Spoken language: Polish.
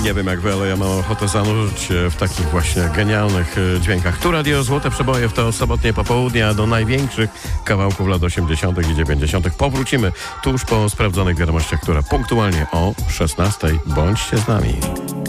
Nie wiem jak wy, ale ja mam ochotę zanurzyć się w takich właśnie genialnych dźwiękach. Tu Radio Złote Przeboje w to sobotnie popołudnie, a do największych kawałków lat 80. i 90. powrócimy tuż po sprawdzonych wiadomościach, która punktualnie o 16:00. Bądźcie z nami.